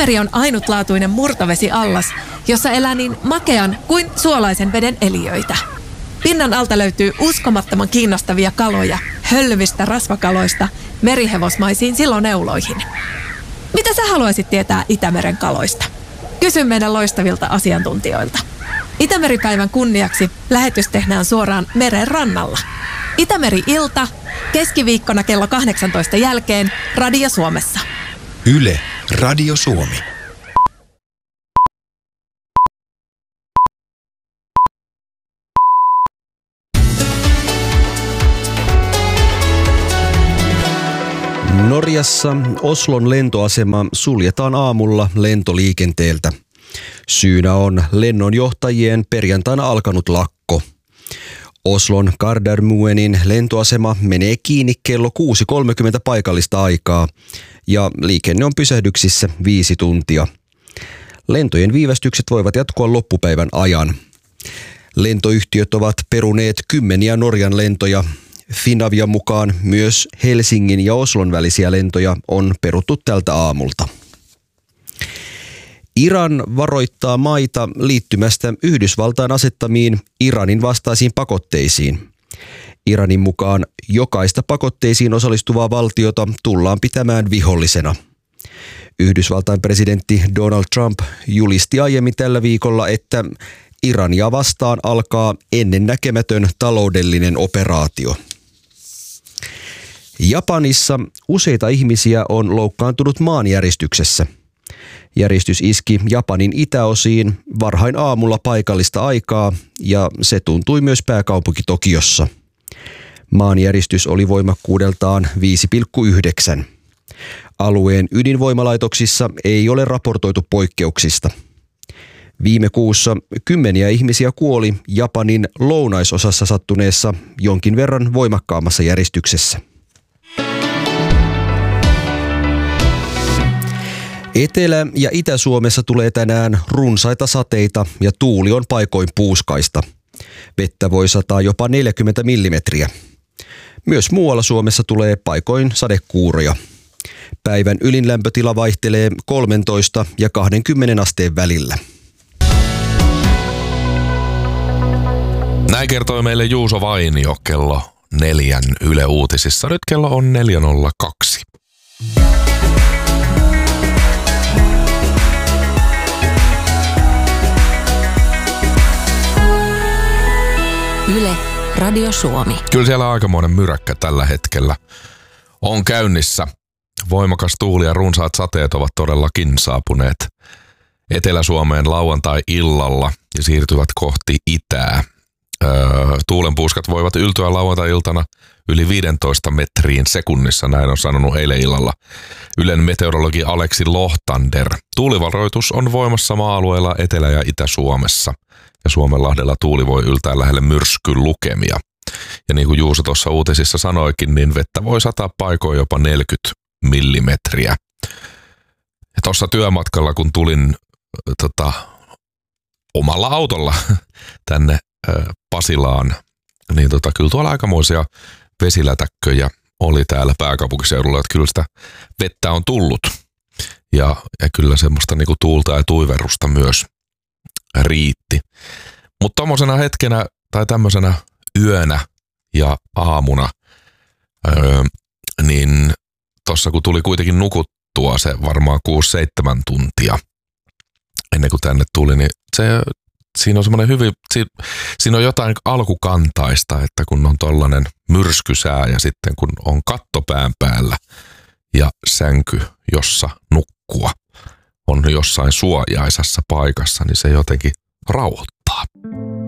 Itämeri on ainutlaatuinen murtovesiallas, jossa elää niin makean kuin suolaisen veden eliöitä. Pinnan alta löytyy uskomattoman kiinnostavia kaloja, hölvistä rasvakaloista merihevosmaisiin siloneuloihin. Mitä sä haluaisit tietää Itämeren kaloista? Kysy meidän loistavilta asiantuntijoilta. Itämeripäivän kunniaksi lähetys tehdään suoraan meren rannalla. Itämeri-ilta, keskiviikkona kello 18 jälkeen Radio Suomessa. Yle, Radio Suomi. Norjassa Oslon lentoasema suljetaan aamulla lentoliikenteeltä. Syynä on lennonjohtajien perjantaina alkanut lakko. Oslon Gardermoenin lentoasema menee kiinni kello 6.30 paikallista aikaa ja liikenne on pysähdyksissä 5 tuntia. Lentojen viivästykset voivat jatkua loppupäivän ajan. Lentoyhtiöt ovat peruneet kymmeniä Norjan lentoja. Finavian mukaan myös Helsingin ja Oslon välisiä lentoja on peruttu tältä aamulta. Iran varoittaa maita liittymästä Yhdysvaltain asettamiin Iranin vastaisiin pakotteisiin. Iranin mukaan jokaista pakotteisiin osallistuvaa valtiota tullaan pitämään vihollisena. Yhdysvaltain presidentti Donald Trump julisti aiemmin tällä viikolla, että Irania vastaan alkaa ennennäkemätön taloudellinen operaatio. Japanissa useita ihmisiä on loukkaantunut maanjäristyksessä. Järjestys iski Japanin itäosiin varhain aamulla paikallista aikaa ja se tuntui myös pääkaupunki Tokiossa. Maanjäristys oli voimakkuudeltaan 5,9. Alueen ydinvoimalaitoksissa ei ole raportoitu poikkeuksista. Viime kuussa kymmeniä ihmisiä kuoli Japanin lounaisosassa sattuneessa jonkin verran voimakkaammassa järjestyksessä. Etelä- ja Itä-Suomessa tulee tänään runsaita sateita ja tuuli on paikoin puuskaista. Vettä voi sataa jopa 40 millimetriä. Myös muualla Suomessa tulee paikoin sadekuuroja. Päivän ylinlämpötila vaihtelee 13 ja 20 asteen välillä. Näin kertoi meille Juuso Vainio kello 4 Yle Uutisissa. Nyt kello on 4.02. Yle, Radio Suomi. Kyllä siellä aikamoinen myräkkä tällä hetkellä on käynnissä. Voimakas tuuli ja runsaat sateet ovat todellakin saapuneet Etelä-Suomeen lauantai-illalla ja siirtyvät kohti itää. Tuulenpuuskat voivat yltyä lauantai-iltana yli 15 metriin sekunnissa, näin on sanonut eilen illalla Ylen meteorologi Aleksi Lohtander. Tuulivaroitus on voimassa maa-alueella Etelä- ja Itä-Suomessa ja Suomenlahdella tuuli voi yltää lähelle myrskylukemia. Ja niin kuin Juuso tuossa uutisissa sanoikin, niin vettä voi sataa paikoin jopa 40 millimetriä. Ja tuossa työmatkalla, kun tulin omalla autolla tänne Pasilaan, niin kyllä tuolla aikamoisia vesilätäkköjä oli täällä pääkaupunkiseudulla, että kyllä sitä vettä on tullut. Ja kyllä semmoista niinku tuulta ja tuiverrusta myös riitti. Mutta tommosena hetkenä tai tämmöisenä yönä ja aamuna, niin tossa kun tuli kuitenkin nukuttua se varmaan 6-7 tuntia ennen kuin tänne tuli, niin siinä on semmoinen siinä on jotain alkukantaista, että kun on tollainen myrskysää ja sitten kun on katto pään päällä ja sänky, jossa nukkua on jossain suojaisassa paikassa, niin se jotenkin rauhoittaa.